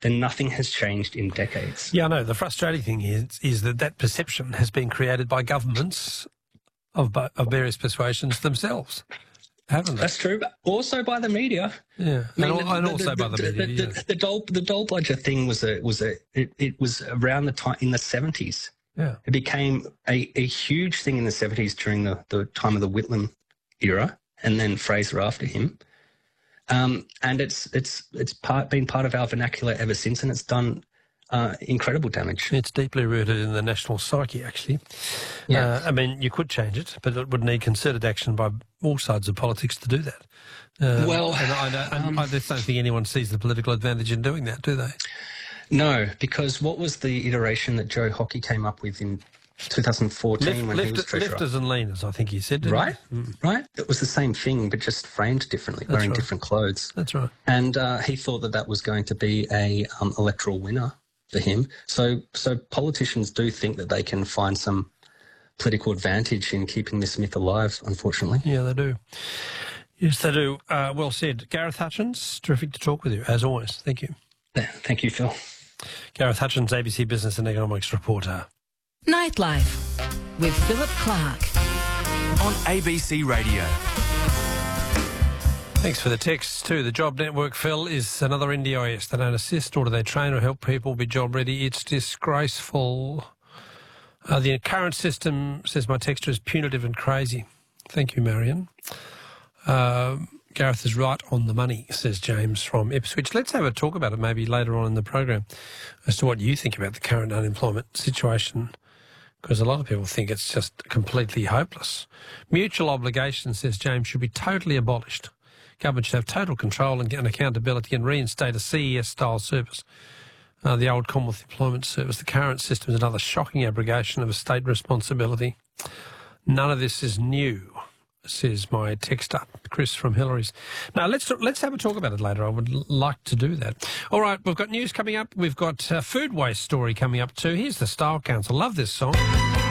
then nothing has changed in decades. Yeah, I know. The frustrating thing is that perception has been created by governments of various persuasions themselves, haven't they? That's true, but also by the media. Yeah, I mean, and also by the media. The Dole Bludger thing was around the time in the 70s. Yeah, it became a huge thing in the 70s during the time of the Whitlam era, and then Fraser after him. And it's been part of our vernacular ever since, and it's done incredible damage. It's deeply rooted in the national psyche, actually. Yeah. I mean, you could change it, but it would need concerted action by all sides of politics to do that. I just don't think anyone sees the political advantage in doing that, do they? No, because what was the iteration that Joe Hockey came up with in 2014 when he was treasurer? Lifters and leaners, I think he said, didn't right? he? Right. It was the same thing, but just framed differently, wearing different clothes. That's right. And he thought that was going to be a electoral winner for him. So politicians do think that they can find some political advantage in keeping this myth alive, unfortunately. Yeah, they do. Yes, they do. Well said. Gareth Hutchins, terrific to talk with you, as always. Thank you. Thank you, Phil. Gareth Hutchins, ABC Business and Economics reporter. Nightlife with Philip Clark on ABC Radio. Thanks for the text too. The Job Network, Phil, is another NDIS. They don't assist, nor do they train or help people be job ready. It's disgraceful. The current system, says my texter, is punitive and crazy. Thank you, Marion. Gareth is right on the money, says James from Ipswich. Let's have a talk about it maybe later on in the program as to what you think about the current unemployment situation, because a lot of people think it's just completely hopeless. Mutual obligation, says James, should be totally abolished. Government should have total control and accountability and reinstate a CES-style service, the old Commonwealth Employment Service. The current system is another shocking abrogation of a state responsibility. None of this is new, says my texter, Chris from Hillary's. Now, let's have a talk about it later. I would like to do that. All right, we've got news coming up. We've got a food waste story coming up too. Here's the Style Council. Love this song.